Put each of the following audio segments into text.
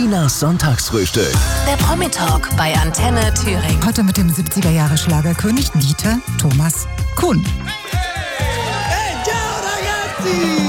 Tinas Sonntagsfrühstück. Der Promi-Talk bei Antenne Thüringen. Heute mit dem 70er-Jahre-Schlagerkönig Dieter Thomas Kuhn. Hey, ciao ragazzi!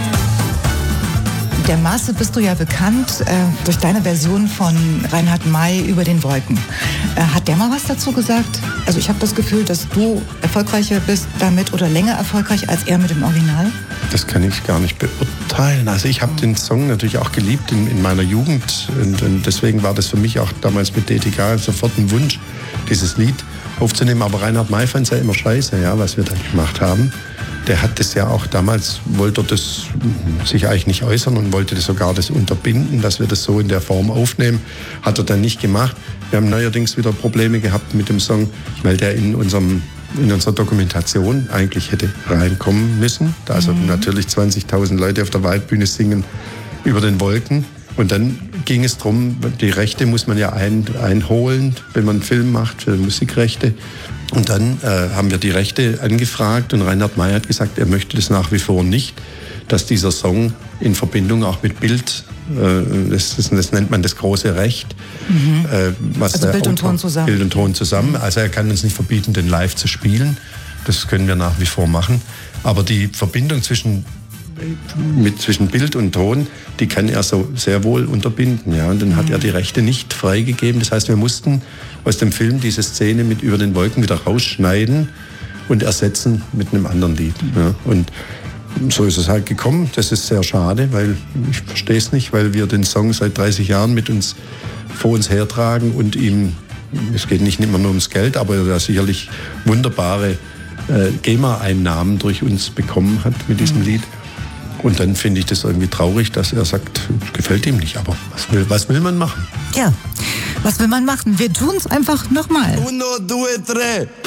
Der Maße bist du ja bekannt durch deine Version von Reinhard May über den Wolken. Hat der mal was dazu gesagt? Also ich habe das Gefühl, dass du erfolgreicher bist damit oder länger erfolgreich als er mit dem Original. Das kann ich gar nicht beurteilen. Also ich habe den Song natürlich auch geliebt in meiner Jugend und deswegen war das für mich auch damals mit DTK sofort ein Wunsch, dieses Lied aufzunehmen. Aber Reinhard May fand es ja immer scheiße, ja, was wir da gemacht haben. Der hat das ja auch damals, wollte das sich eigentlich nicht äußern und wollte das sogar das unterbinden, dass wir das so in der Form aufnehmen. Hat er dann nicht gemacht. Wir haben neuerdings wieder Probleme gehabt mit dem Song, weil der in unserer Dokumentation eigentlich hätte reinkommen müssen. Da also natürlich 20.000 Leute auf der Waldbühne singen über den Wolken. Und dann ging es darum, die Rechte muss man ja einholen, wenn man einen Film macht, für Musikrechte. Und dann haben wir die Rechte angefragt und Reinhard May hat gesagt, er möchte das nach wie vor nicht, dass dieser Song in Verbindung auch mit Bild, das nennt man das große Recht. Also Bild und Ton zusammen. Bild und Ton zusammen. Also er kann uns nicht verbieten, den live zu spielen. Das können wir nach wie vor machen. Aber die Verbindung zwischen Bild und Ton, die kann er so sehr wohl unterbinden. Ja? Und dann hat er die Rechte nicht freigegeben. Das heißt, wir mussten aus dem Film diese Szene mit über den Wolken wieder rausschneiden und ersetzen mit einem anderen Lied. Ja? Und so ist es halt gekommen. Das ist sehr schade, weil ich verstehe es nicht, weil wir den Song seit 30 Jahren mit uns vor uns hertragen und ihm, es geht nicht immer nur ums Geld, aber er sicherlich wunderbare GEMA-Einnahmen durch uns bekommen hat mit diesem Lied. Und dann finde ich das irgendwie traurig, dass er sagt, gefällt ihm nicht. Aber was will man machen? Ja, was will man machen? Wir tun es einfach nochmal. 1, 2, 3.